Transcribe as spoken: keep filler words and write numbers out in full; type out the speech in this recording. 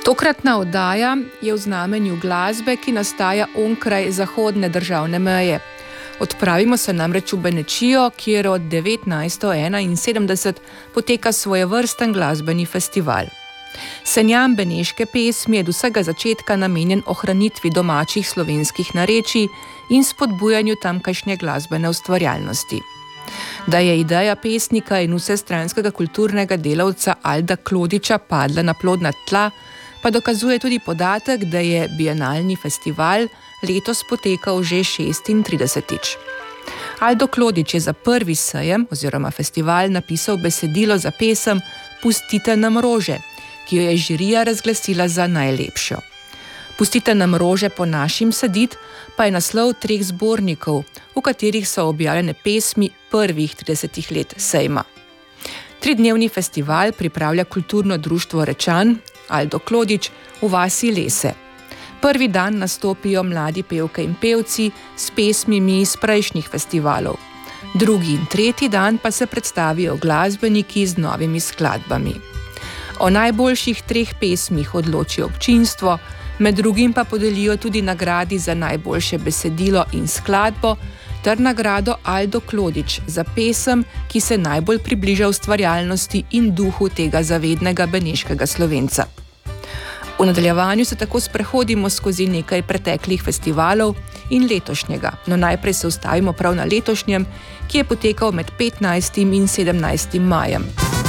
Tokratna oddaja je v znamenju glasbe, ki nastaja onkraj zahodne državne meje. Odpravimo se namreč v Benečijo, kjer od devetnajststo enainsedemdeset poteka svojevrsten glasbeni festival. Senjam beneške pesmi je od vsega začetka namenjen ohranitvi domačih slovenskih narečij in spodbujanju tamkajšnje glasbene ustvarjalnosti. Da je ideja pesnika in vsestranskega kulturnega delavca Alda Klodiča padla na plodna tla, pa dokazuje tudi podatek, da je bienalni festival letos potekal že šestintridesetič. Aldo Klodič je za prvi sejem oziroma festival napisal besedilo za pesem Pustite nam rože, ki jo je žirija razglasila za najlepšo. Pustite nam rože po našim sadit pa je naslov treh zbornikov, v katerih so objavljene pesmi prvih tridesetih let sejma. Tridnevni festival pripravlja kulturno društvo Rečan, Aldo Klodič v vasi Lese. Prvi dan nastopijo mladi pevke in pevci s pesmimi iz prejšnjih festivalov. Drugi in tretji dan pa se predstavijo glasbeniki z novimi skladbami. O najboljših treh pesmih odloči občinstvo, med drugim pa podelijo tudi nagradi za najboljše besedilo in skladbo ter nagrado Aldo Klodič za pesem, ki se najbolj približa ustvarjalnosti in duhu tega zavednega beneškega Slovenca. V nadaljevanju se tako sprehodimo skozi nekaj preteklih festivalov in letošnjega, no najprej se ustavimo prav na letošnjem, ki je potekal med petnajstim in sedemnajstim majem.